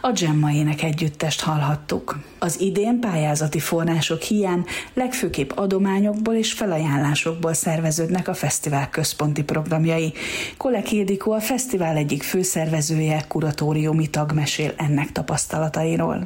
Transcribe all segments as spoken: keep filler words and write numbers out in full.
a Gemma Ének Együttest hallhattuk. Az idén pályázati források hiány legfőképp adományokból és felajánlásokból szerveződnek a fesztivál központi programjai. Kolek Ildikó, a fesztivál egyik főszervezője, kuratóriumi tag mesél ennek tapasztalatairól.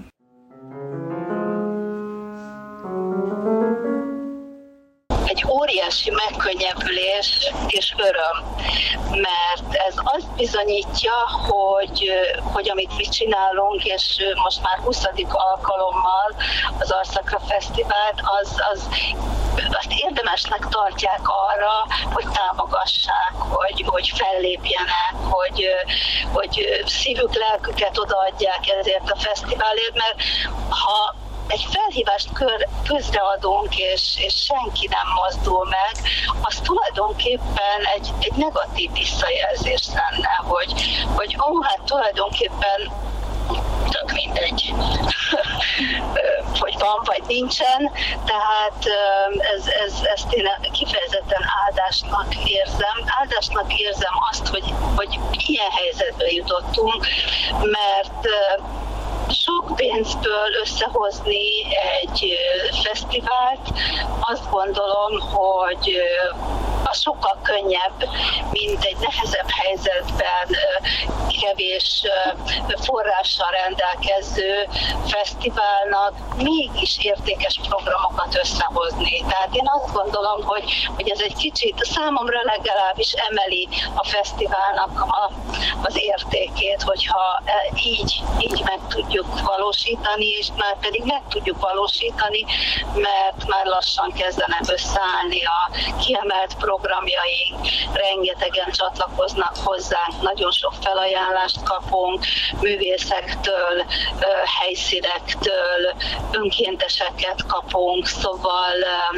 Egy óriási megkönnyebbülés és öröm, mert ez azt bizonyítja, hogy, hogy amit mi csinálunk, és most már huszadik alkalommal az Arszakra Fesztivált, az, az, azt érdemesnek tartják arra, hogy támogassák, hogy, hogy fellépjenek, hogy, hogy szívük, lelküket odaadják ezért a fesztiválért, mert ha egy felhívást kör, közreadunk, és, és senki nem mozdul meg, az tulajdonképpen egy, egy negatív visszajelzés lenne, hogy, hogy ó, hát tulajdonképpen tök mindegy, hogy van vagy nincsen, tehát ez, ez, ezt én kifejezetten áldásnak érzem. Áldásnak érzem azt, hogy, hogy ilyen helyzetbe jutottunk, mert sok pénzből összehozni egy fesztivált, azt gondolom, hogy az sokkal könnyebb, mint egy nehezebb helyzetben kevés forrással rendelkező fesztiválnak mégis értékes programokat összehozni. Tehát én azt gondolom, hogy, hogy ez egy kicsit számomra legalábbis emeli a fesztiválnak a, az értékét, hogyha így, így meg tudjuk valósítani, és már pedig meg tudjuk valósítani, mert már lassan kezdenek összeállni a kiemelt programjaink, rengetegen csatlakoznak hozzánk, nagyon sok felajánlást kapunk, művészektől, helyszínektől, önkénteseket kapunk, szóval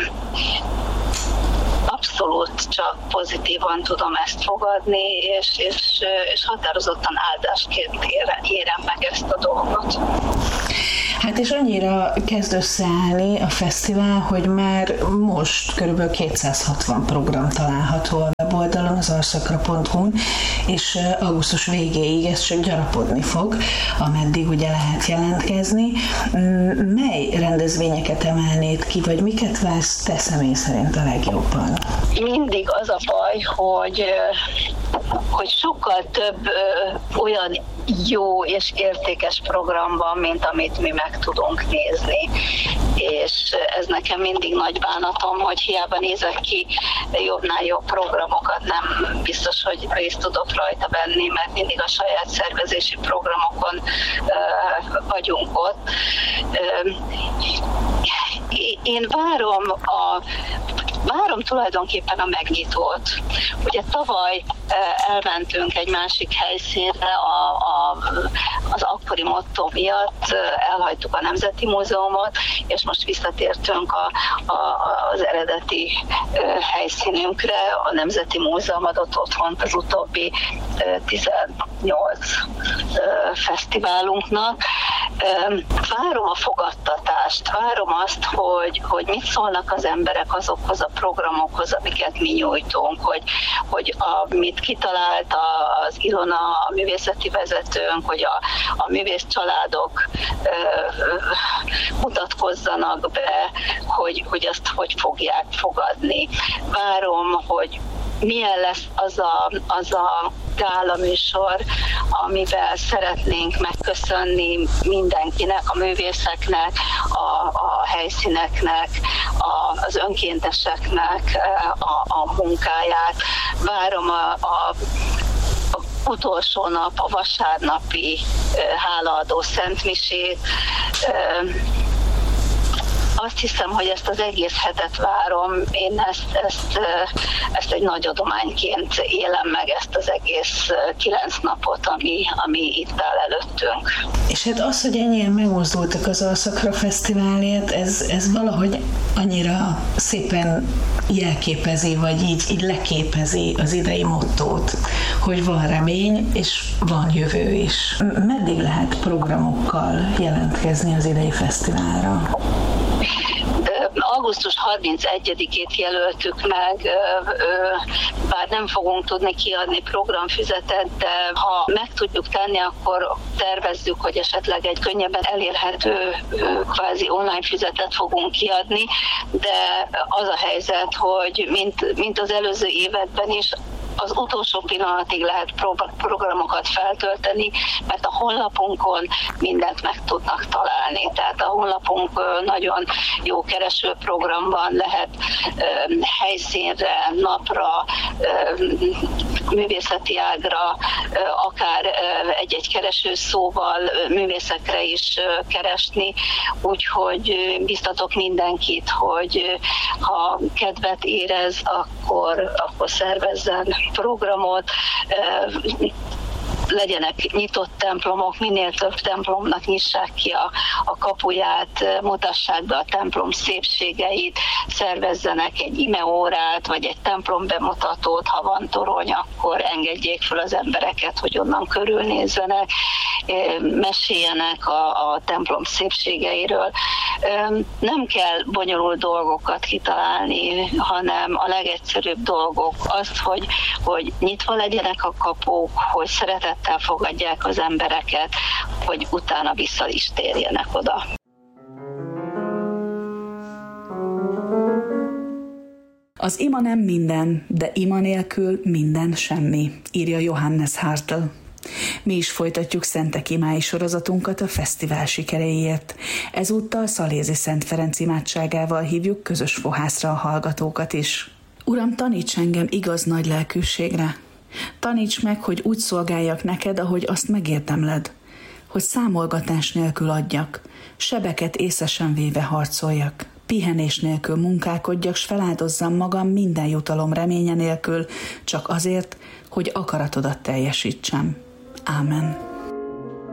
abszolút csak pozitívan tudom ezt fogadni, és, és, és határozottan áldásként érem meg ezt a dolgot. Hát és annyira kezd összeállni a fesztivál, hogy már most kb. kétszázhatvan program található a weboldalon, az arszakra pont hu-n, és augusztus végéig ez csak gyarapodni fog, ameddig ugye lehet jelentkezni. Mely rendezvényeket emelnéd ki, vagy miket vársz te személy szerint a legjobban? Mindig az a baj, hogy, hogy sokkal több ö, olyan jó és értékes program van, mint amit mi meg tudunk nézni. És ez nekem mindig nagy bánatom, hogy hiába nézek ki jobbnál jobb programokat, nem biztos, hogy részt tudok rajta venni, mert mindig a saját szervezési programokon uh, vagyunk ott. Uh, én várom a Várom tulajdonképpen a megnyitót. Ugye tavaly elmentünk egy másik helyszínre a, a, az akkori motto miatt, elhagytuk a Nemzeti Múzeumot, és most visszatértünk a, a, az eredeti helyszínünkre. A Nemzeti Múzeum adott otthont az utóbbi tizennyolc fesztiválunknak. Várom a fogadtatást, várom azt, hogy, hogy mit szólnak az emberek azokhoz a programokhoz, amiket mi nyújtunk, hogy, hogy amit kitalált az Ilona, a művészeti vezetőnk, hogy a, a művész családok ö, ö, mutatkozzanak be, hogy, hogy azt hogy fogják fogadni. Várom, hogy milyen lesz az a, az a gálaműsor, amivel szeretnénk megköszönni mindenkinek, a művészeknek, a, a helyszíneknek, a, az önkénteseknek a, a munkáját. Várom a, a utolsó nap, a vasárnapi hálaadó szentmisét. Azt hiszem, hogy ezt az egész hetet várom, én ezt, ezt, ezt egy nagy adományként élem meg, ezt az egész kilenc napot, ami, ami itt áll előttünk. És hát az, hogy ennyien megmozdultak az Arszakra Fesztiválért, ez, ez valahogy annyira szépen jelképezi, vagy így, így leképezi az idei mottót, hogy van remény, és van jövő is. Meddig lehet programokkal jelentkezni az idei fesztiválra? augusztus harmincegyedikét jelöltük meg, bár nem fogunk tudni kiadni programfüzetet, de ha meg tudjuk tenni, akkor tervezzük, hogy esetleg egy könnyebben elérhető kvázi online füzetet fogunk kiadni, de az a helyzet, hogy mint, mint az előző években is, az utolsó pillanatig lehet programokat feltölteni, mert a honlapunkon mindent meg tudnak találni. Tehát a honlapunk nagyon jó keresőprogramban lehet helyszínre, napra, művészeti ágra, akár egy-egy keresőszóval művészekre is keresni, úgyhogy biztatok mindenkit, hogy ha kedvet érez, akkor, akkor szervezzen programot, legyenek nyitott templomok, minél több templomnak nyissák ki a, a kapuját, mutassák be a templom szépségeit, szervezzenek egy imeórát, vagy egy templom bemutatót, ha van torony, akkor engedjék fel az embereket, hogy onnan körülnézzenek, meséljenek a, a templom szépségeiről. Nem kell bonyolult dolgokat kitalálni, hanem a legegyszerűbb dolgok az, hogy, hogy nyitva legyenek a kapuk, hogy szeretettel fogadják az embereket, hogy utána vissza is térjenek oda. Az ima nem minden, de ima nélkül minden semmi, írja Johannes Hartl. Mi is folytatjuk Szentek imái sorozatunkat a fesztivál sikereiért. Ezúttal Szalézi Szent Ferenc imádságával hívjuk közös fohászra a hallgatókat is. Uram, taníts engem igaz nagy lelkűségre. Taníts meg, hogy úgy szolgáljak neked, ahogy azt megérdemled. Hogy számolgatás nélkül adjak, sebeket észesen véve harcoljak, pihenés nélkül munkálkodjak, s feláldozzam magam minden jutalom reménye nélkül, csak azért, hogy akaratodat teljesítsem. Ámen.